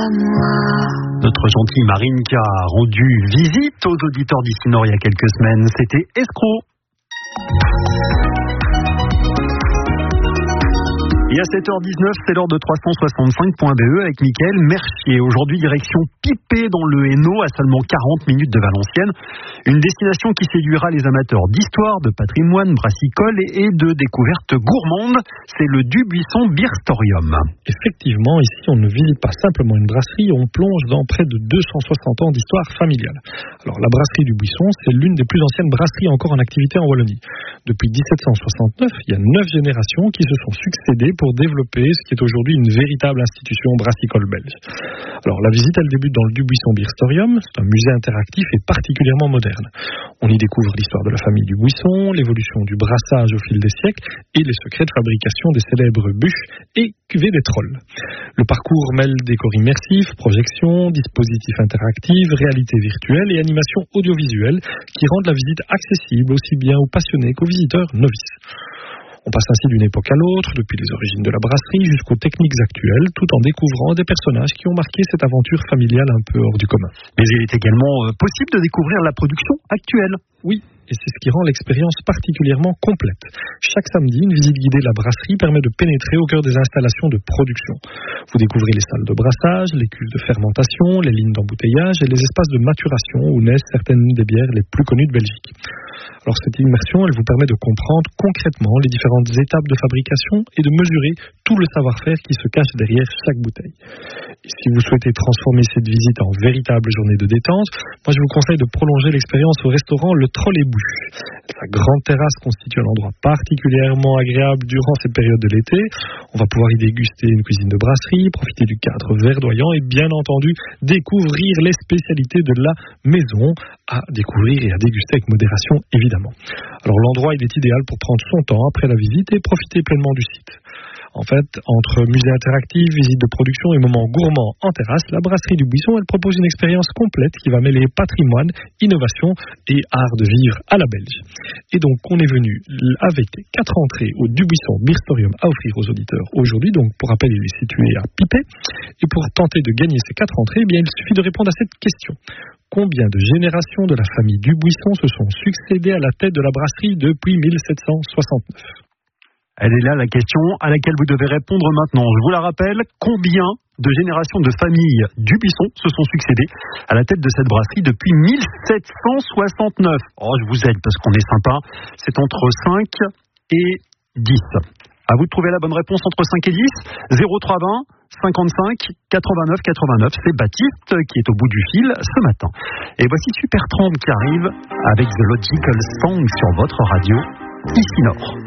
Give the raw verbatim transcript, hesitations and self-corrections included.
Notre gentille Marine qui a rendu visite aux auditeurs d'Ici Nord il y a quelques semaines, c'était Escroc. Et à sept heures dix-neuf, c'est l'heure de trois cent soixante-cinq point b e avec Mickaël Mercier. Aujourd'hui, direction Pipé dans le Hainaut, à seulement quarante minutes de Valenciennes. Une destination qui séduira les amateurs d'histoire, de patrimoine, brassicole et de découvertes gourmandes. C'est le Dubuisson Beerstorium. Effectivement, ici, on ne visite pas simplement une brasserie, on plonge dans près de deux cent soixante ans d'histoire familiale. Alors, la brasserie du Buisson, c'est l'une des plus anciennes brasseries encore en activité en Wallonie. Depuis dix-sept cent soixante-neuf, il y a neuf générations qui se sont succédées pour développer ce qui est aujourd'hui une véritable institution brassicole belge. Alors la visite, elle débute dans le Dubuisson Beerstorium, c'est un musée interactif et particulièrement moderne. On y découvre l'histoire de la famille du Buisson, l'évolution du brassage au fil des siècles et les secrets de fabrication des célèbres bûches et cuvées des trolls. Le parcours mêle décors immersifs, projections, dispositifs interactifs, réalité virtuelle et animation audiovisuelle qui rendent la visite accessible aussi bien aux passionnés qu'aux visiteurs novices. On passe ainsi d'une époque à l'autre, depuis les origines de la brasserie jusqu'aux techniques actuelles, tout en découvrant des personnages qui ont marqué cette aventure familiale un peu hors du commun. Mais il est également possible de découvrir la production actuelle. Oui, et c'est ce qui rend l'expérience particulièrement complète. Chaque samedi, une visite guidée de la brasserie permet de pénétrer au cœur des installations de production. Vous découvrez les salles de brassage, les cuves de fermentation, les lignes d'embouteillage et les espaces de maturation où naissent certaines des bières les plus connues de Belgique. Alors cette immersion, elle vous permet de comprendre concrètement les différentes étapes de fabrication et de mesurer tout le savoir-faire qui se cache derrière chaque bouteille. Et si vous souhaitez transformer cette visite en véritable journée de détente, moi je vous conseille de prolonger l'expérience au restaurant Le Troll et Bûche. Sa grande terrasse constitue un endroit particulièrement agréable durant cette période de l'été. On va pouvoir y déguster une cuisine de brasserie, profiter du cadre verdoyant et bien entendu découvrir les spécialités de la maison, à découvrir et à déguster avec modération évidemment. Alors l'endroit il est idéal pour prendre son temps après la visite et profiter pleinement du site. En fait, entre musée interactif, visite de production et moments gourmands en terrasse, la brasserie du Buisson, elle propose une expérience complète qui va mêler patrimoine, innovation et art de vivre à la belge. Et donc, on est venu avec quatre entrées au Dubuisson Beerstorium à offrir aux auditeurs aujourd'hui. Donc, pour rappel, il est situé à Pipé. Et pour tenter de gagner ces quatre entrées, eh bien, il suffit de répondre à cette question. Combien de générations de la famille Dubuisson se sont succédées à la tête de la brasserie depuis mille sept cent soixante-neuf? Elle est là la question à laquelle vous devez répondre maintenant. Je vous la rappelle, combien de générations de familles Dubuisson se sont succédées à la tête de cette brasserie depuis mille sept cent soixante-neuf? Oh, je vous aide parce qu'on est sympa. C'est entre cinq et dix. À vous de trouver la bonne réponse entre cinq et dix. zéro trois vingt cinquante-cinq quatre-vingt-neuf quatre-vingt-neuf. C'est Baptiste qui est au bout du fil ce matin. Et voici Super trente qui arrive avec The Logical Song sur votre radio Ici Nord.